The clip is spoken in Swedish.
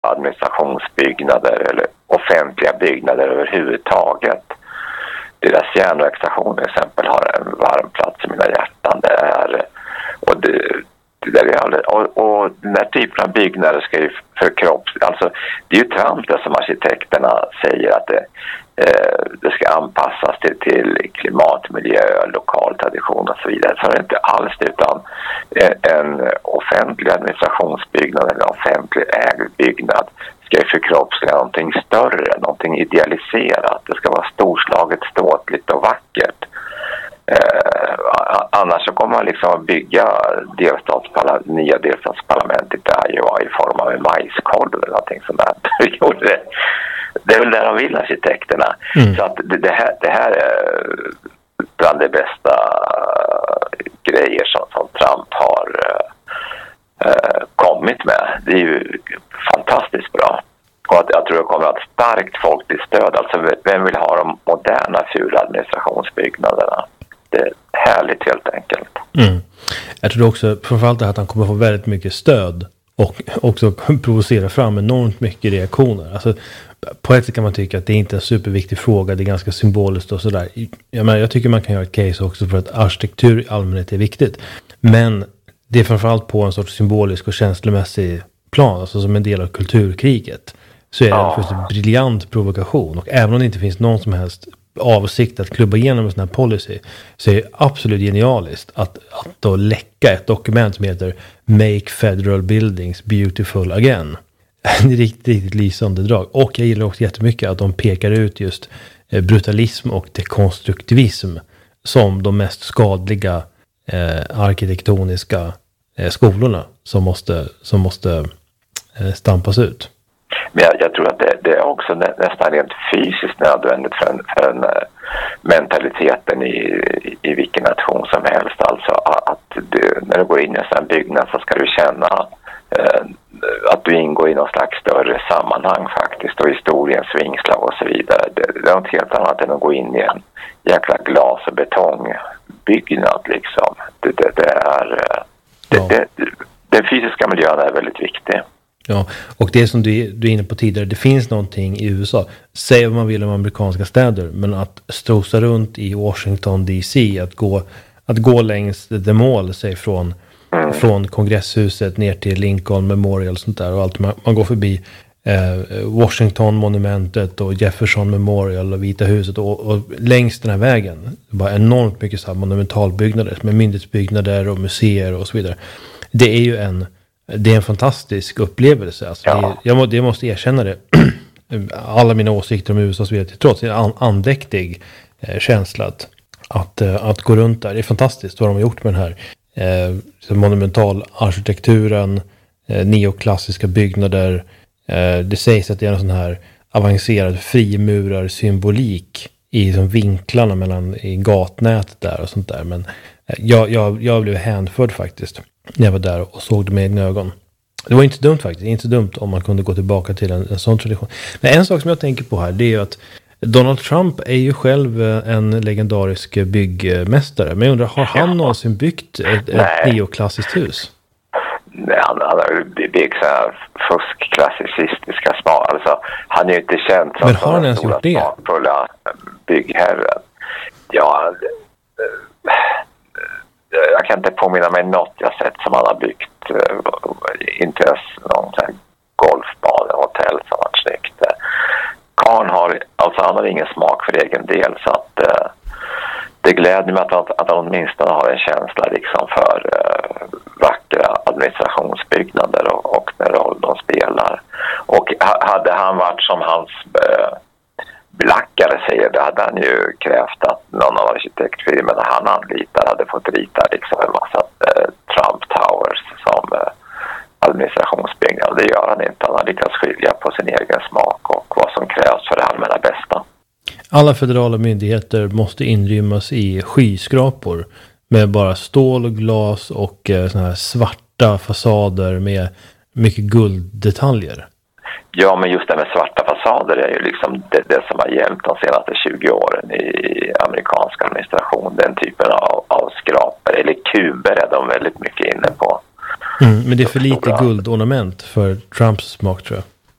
administrationsbyggnader eller offentliga byggnader överhuvudtaget. Deras järnvägsstation till exempel har en varm plats i mina hjärtan. Det är, och den här typen av byggnader ska ju alltså det är ju trams det som arkitekterna säger att det ska anpassas till klimat, miljö, lokal tradition och så vidare. Så är det inte alls, utan en offentlig administrationsbyggnad eller offentlig ägd byggnad ska ju förkroppsliga någonting större, någonting idealiserat. Det ska vara storslaget, ståtligt och vackert. Annars så kommer man liksom att bygga nya delstatsparlament i Iowa i form av en majskolv eller någonting sånt där. Det är väl där de vill, arkitekterna. Så att det här är bland de bästa grejer som Trump har kommit med. Det är ju fantastiskt bra. Och jag tror det kommer att ha ett starkt folkligt stöd. Alltså vem vill ha de moderna fula administrationsbyggnaderna? Det är härligt helt enkelt. Jag tror också framförallt att han kommer få väldigt mycket stöd och också provocera fram enormt mycket reaktioner. Alltså, på ett sätt kan man tycka att det är inte är en superviktig fråga, det är ganska symboliskt och sådär. Jag tycker man kan göra ett case också för att arkitektur i allmänhet är viktigt. Men det är framförallt på en sorts symbolisk och känslomässig plan, alltså som en del av kulturkriget. Så är det en först briljant provokation. Och även om det inte finns någon som helst avsikt att klubba igenom en sån här policy, så är det absolut genialiskt att då läcka ett dokument som heter Make Federal Buildings Beautiful Again. En riktigt lysande drag. Och jag gillar också jättemycket att de pekar ut just brutalism och dekonstruktivism som de mest skadliga arkitektoniska skolorna som måste stampas ut. Men jag tror att det är också nästan rent fysiskt nödvändigt för en mentaliteten i vilken nation som helst. Alltså att när du går in i en sån byggnad så ska du känna att du ingår i någon slags större sammanhang faktiskt, och historiens vingslag och så vidare. Det är något helt annat än att gå in i en jäkla glas- och betongbyggnad liksom. Den fysiska miljön är väldigt viktig. Ja, och det som du är inne på tidigare, det finns någonting i USA, säg vad man vill om amerikanska städer, men att strosa runt i Washington DC, att gå längs The Mall, säg från kongresshuset ner till Lincoln Memorial och sånt där, och allt man går förbi Washington-monumentet och Jefferson Memorial och Vita huset och längs den här vägen, bara enormt mycket så här monumentalbyggnader med myndighetsbyggnader och museer och så vidare. Det är ju en fantastisk upplevelse. Alltså, jag måste erkänna det. Alla mina åsikter om USA och så vidare, trots en andäktig känsla att gå runt där. Det är fantastiskt vad de har gjort med den här monumentalarkitekturen, neoklassiska byggnader. Det sägs att det är en sån här avancerad frimurarsymbolik i vinklarna i gatnätet där och sånt där. Men jag blev hänförd faktiskt när jag var där och såg det med egna ögon. Det var inte dumt faktiskt. Inte dumt om man kunde gå tillbaka till en sån tradition. Men en sak som jag tänker på här, det är ju att Donald Trump är ju själv en legendarisk byggmästare. Men jag undrar, har han någonsin byggt ett neoklassiskt hus? Nej, han har byggt så här fuskklassicistiska smak. Alltså, han är ju inte känd som... Men har han ens gjort det? Smakfulla byggherren. Ja, jag kan inte påminna mig något jag sett som han har byggt. Inte ens någon sån här golfbad, hotell som har snyggt. Karn han har ingen smak för egen del, så att det gläder mig att han åtminstone har en känsla liksom för vackra administrationsbyggnader och den roll de spelar. Och hade han varit som hans blackare säger, det hade han ju krävt att någon av arkitektfirmorna han anlitar hade fått rita liksom en massa Trump Towers som administrationsbyggnad. Det gör han inte. Han har lyckats skilja på sin egen smak och vad som krävs för det allmänna bästa. Alla federala myndigheter måste inrymmas i skyskrapor med bara stål och glas och såna här svarta fasader med mycket gulddetaljer. Ja, men just det med svarta fasader är ju liksom det som har hjälpt de senaste 20 åren i amerikansk administration. Den typen av skrapor, eller kuber är de väldigt mycket inne på. Men det är för lite guldornament för Trumps smak, tror jag.